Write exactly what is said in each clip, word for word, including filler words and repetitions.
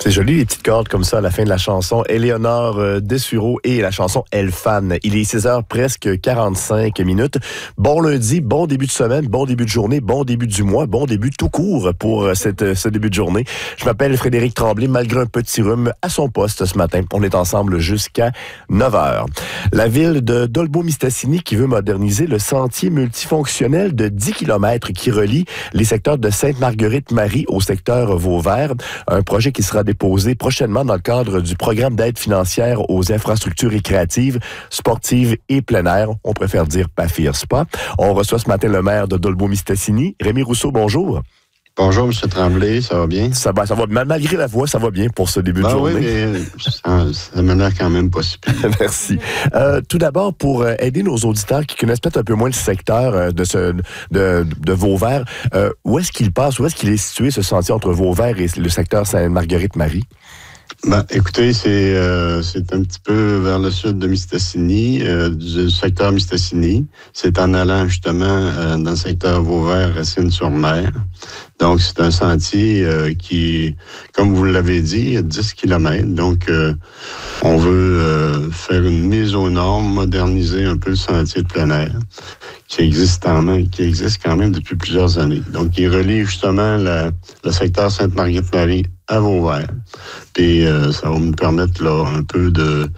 C'est joli, les petites cordes comme ça à la fin de la chanson. Éléonore euh, Dessureau et la chanson Elle Fan. Il est six heures presque quarante-cinq minutes. Bon lundi, bon début de semaine, bon début de journée, bon début du mois, bon début tout court pour euh, cette, ce début de journée. Je m'appelle Frédéric Tremblay, malgré un petit rhume à son poste ce matin. On est ensemble jusqu'à neuf heures. La ville de Dolbeau-Mistassini qui veut moderniser le sentier multifonctionnel de dix kilomètres qui relie les secteurs de Sainte-Marguerite-Marie au secteur Vauvert. Un projet qui sera déposé prochainement dans le cadre du programme d'aide financière aux infrastructures récréatives, sportives et plein air. On préfère dire P A F I R S P A. On reçoit ce matin le maire de Dolbeau-Mistassini, Rémi Rousseau, bonjour. Bonjour, M. Tremblay, ça va bien? Ça va, ça va. Malgré la voix, ça va bien pour ce début ben de journée. Oui, mais ça, ça m'a l'air quand même pas si pire. Merci. Euh, tout d'abord, pour aider nos auditeurs qui connaissent peut-être un peu moins le secteur de, ce, de, de Vauvert, euh, où est-ce qu'il passe, où est-ce qu'il est situé ce sentier entre Vauvert et le secteur Sainte-Marguerite-Marie? Ben, écoutez, c'est euh, c'est un petit peu vers le sud de Mistassini, euh, du secteur Mistassini. C'est en allant justement euh, dans le secteur Vauvert-Racine-sur-Mer. Donc, c'est un sentier euh, qui, comme vous l'avez dit, a dix kilomètres. Donc, euh, on veut euh, faire une mise aux normes, moderniser un peu le sentier de plein air qui existe quand même, qui existe quand même depuis plusieurs années. Donc, il relie justement la, le secteur Sainte-Marguerite-Marie à Vauvert. Puis euh, ça va nous permettre là un peu de,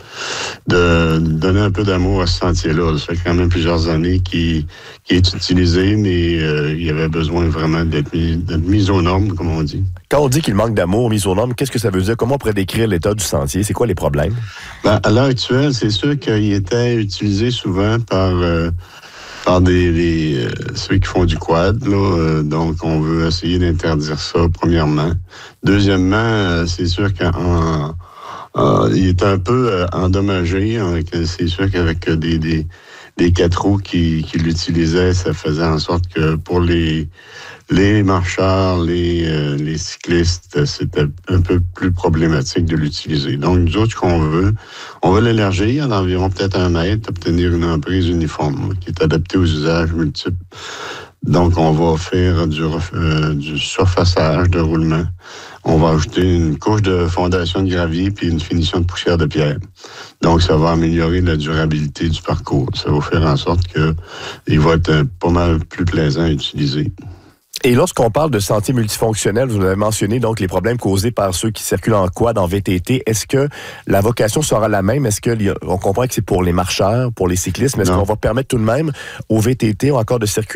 de donner un peu d'amour à ce sentier-là. Ça fait quand même plusieurs années qu'il, qu'il est utilisé, mais euh, il y avait besoin vraiment d'être mis, d'être mis aux normes, comme on dit. Quand on dit qu'il manque d'amour, mis aux normes, qu'est-ce que ça veut dire? Comment on pourrait décrire l'état du sentier? C'est quoi les problèmes? Ben, à l'heure actuelle, c'est sûr qu'il était utilisé souvent par... Euh, par des, les, euh, ceux qui font du quad, là, euh, donc on veut essayer d'interdire ça, premièrement. Deuxièmement, euh, c'est sûr qu'il euh, est un peu euh, endommagé. Hein, c'est sûr qu'avec des, des, des quatre roues qui, qui l'utilisaient, ça faisait en sorte que pour les, les marcheurs, les, euh, les cyclistes, c'était un peu plus problématique de l'utiliser. Donc, nous autres, ce qu'on veut, on veut l'élargir d'environ peut-être un mètre, obtenir une emprise uniforme qui est adaptée aux usages multiples. Donc, on va faire du, euh, du surfaçage de roulement. On va ajouter une couche de fondation de gravier puis une finition de poussière de pierre. Donc, ça va améliorer la durabilité du parcours. Ça va faire en sorte que il va être pas mal plus plaisant à utiliser. Et lorsqu'on parle de sentier multifonctionnel, vous avez mentionné donc les problèmes causés par ceux qui circulent en quad, en V T T. Est-ce que la vocation sera la même? Est-ce que on comprend que c'est pour les marcheurs, pour les cyclistes, mais est-ce non. qu'on va permettre tout de même aux V T T encore de circuler